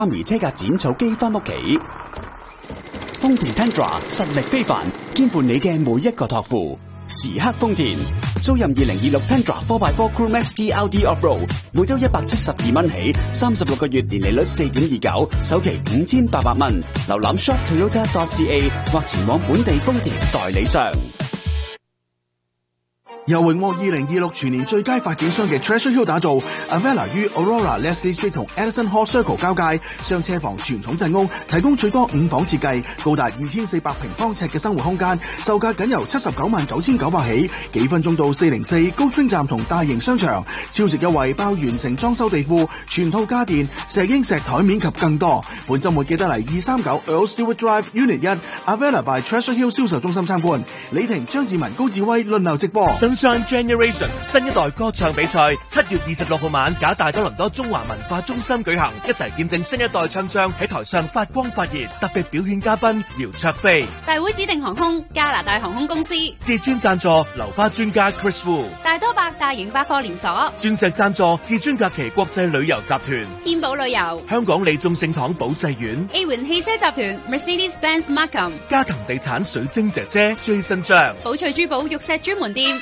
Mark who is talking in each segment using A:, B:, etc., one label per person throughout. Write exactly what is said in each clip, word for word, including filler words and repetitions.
A: 媽咪車架剪草機返屋企。豐田 Tundra 實力非凡，肩負你嘅每一個託付。時刻豐田，租任二零二六 Tundra 四 by 四 Crew Max T L D Off-Road， 每周一百七十二蚊起，三十六個月年利率四點二九，首期五千八百蚊。瀏覽 shop toyota dot c a 或前往本地豐田代理商。
B: 由榮獲二零二六全年最佳發展商嘅 Treasure Hill 打造 Avella 於 Aurora Leslie Street 同 Edison Hall Circle 交界，雙車房傳統陣屋，提供最多五房設計，高達二千四百平方尺嘅生活空間，售價僅由七十九萬九千九百起，幾分鐘到四零四高端站同大型商場，超值優惠包完成裝修地庫、全套家電、石英石台面及更多。本週末記得嚟二三九 Earl Stewart Drive Unit 一 Avella by Treasure Hill 銷售中心參觀。李婷、張志文、高志威輪流直播。
C: Sunshine Generation 新一代歌唱比賽七月二十六號晚，假大多倫多中華文化中心舉行，一齊見證新一代唱將喺台上發光發熱。特別表演嘉賓姚焯菲，
D: 大會指定航空加拿大航空公司，
C: 至尊贊助流花專家 Chris Wu，
D: 大多百大型百貨連鎖，
C: 鑽石贊助至尊假期國際旅遊集團，
D: 天寶旅遊，
C: 香港利眾聖堂保濟院
D: A 環汽車集團 Mercedes-Benz Markham，
C: 嘉騰地產水晶姐姐 Jason 張，
D: 寶翠珠寶玉石專門店。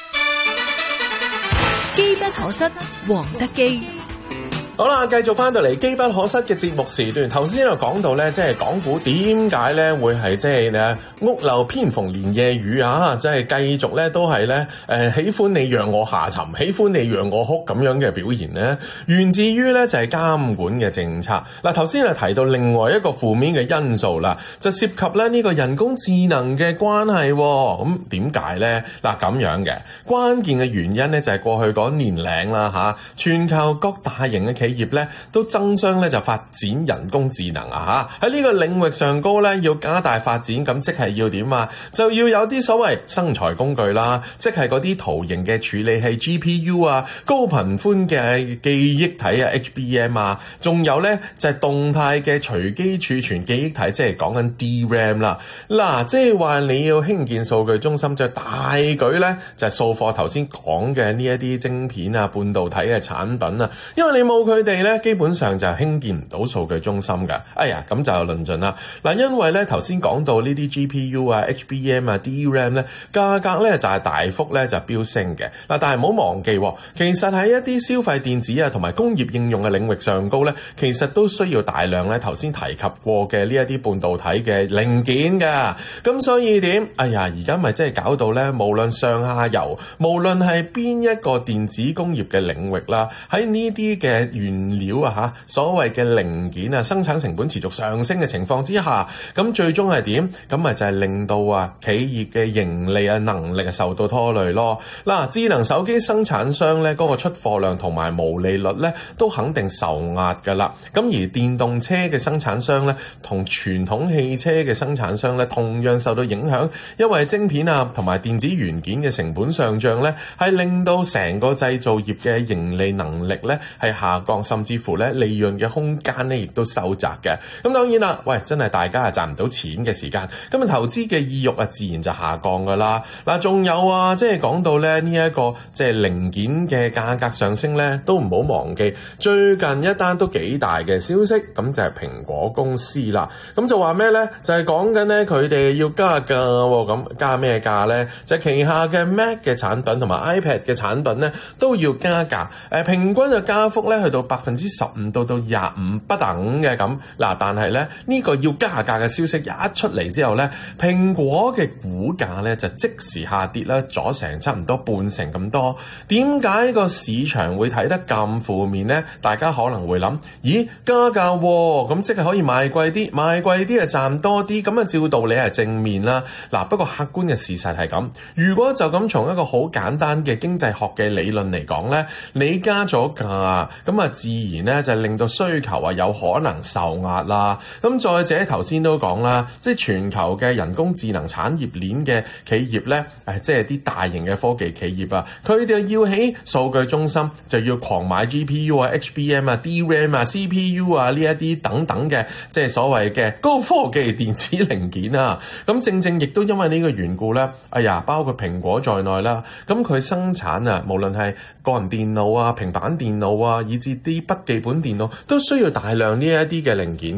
E: 機不可失，黃德基。
F: 好啦，繼續翻到嚟機不可失嘅節目時段。頭先又講到咧，即係港股點解咧會係即係咧屋漏偏逢連夜雨啊！即係繼續咧都係咧誒喜歡你讓我下沉，喜歡你讓我哭咁樣嘅表現咧，源自於咧就係監管嘅政策。嗱，頭先就提到另外一個負面嘅因素啦，就涉及咧呢個人工智能嘅關係。咁點解咧？嗱，咁樣嘅關鍵嘅原因咧就係過去嗰年零啦嚇，全球各大型嘅企企業咧都爭相咧就發展人工智能啊嚇，喺呢個領域上高咧要加大發展，咁即係要點啊？就要有啲所謂生財工具啦，即係嗰啲圖形嘅處理器 G P U 啊，高頻寬嘅記憶體啊 H B M 啊，仲有咧就係、是、動態嘅隨機儲存記憶體，即係講緊 D RAM 啦。嗱，即係話你要興建數據中心，就大舉咧就係掃貨頭先講嘅呢一啲晶片啊、半導體嘅產品啊，因為你冇佢。佢哋咧基本上就係興建唔到數據中心㗎。哎呀，咁就論盡啦。嗱，因為咧頭先講到呢啲 G P U 啊、H B M 啊、D RAM 咧，價格咧就係大幅咧就飆升嘅。嗱，但係唔好忘記，其實喺一啲消費電子啊同埋工業應用嘅領域上高咧，其實都需要大量咧頭先提及過嘅呢一啲半導體嘅零件㗎。咁所以點？哎呀，而家咪即係搞到咧，無論上下游，無論係邊一個電子工業嘅領域啦，喺呢啲嘅原料啊嚇，所謂嘅零件啊，生產成本持續上升嘅情況之下，咁最終係點？咁咪就係令到啊企業嘅盈利啊能力啊受到拖累咯。嗱，智能手機生產商咧嗰個出貨量同埋毛利率咧都肯定受壓㗎啦。咁而電動車嘅生產商咧同傳統汽車嘅生產商咧同樣受到影響，因為晶片啊同埋電子元件嘅成本上漲咧，係令到成個製造業嘅盈利能力咧係下降。甚至乎咧利潤嘅空間咧亦都收窄嘅。咁當然啦，喂，真係大家係賺唔到錢嘅時間，咁啊投資嘅意欲啊自然就下降噶啦。嗱，仲有啊，即係講到咧呢一個即係零件嘅價格上升咧，都唔好忘記最近一單都幾大嘅消息，咁就係蘋果公司啦。咁就話咩咧？就係講緊咧佢哋要加價喎。咁加咩價咧？就係旗下嘅 Mac 嘅產品同埋 iPad 嘅產品咧都要加價。誒，平均嘅加幅咧去到百分之十五到到廿五不等嘅咁。嗱，但係咧呢個要加價嘅消息一出嚟之後咧，蘋果嘅股價咧就即時下跌啦，咗成差唔多半成咁多。點解個市場會睇得咁負面咧？大家可能會諗，咦，加價喎，咁即係可以賣貴啲，賣貴啲啊賺多啲，咁啊照道理係正面啦。嗱，不過客觀嘅事實係咁，如果就咁從一個好簡單嘅經濟學嘅理論嚟講咧，你加咗價，咁啊自然咧就令到需求啊有可能受壓啦。咁再者頭先都講啦，即係全球嘅人工智能產業鏈嘅企業咧，誒即係啲大型嘅科技企業啊，佢哋要起數據中心就要狂買 G P U 啊、H B M 啊、D RAM 啊、C P U 啊呢一啲等等嘅即係所謂嘅高科技電子零件啊。咁正正亦都因為呢個緣故咧，哎呀，包括蘋果在內啦，咁佢生產啊，無論係個人電腦啊、平板電腦啊，以至啲筆記本電腦都需要大量呢一啲嘅零件。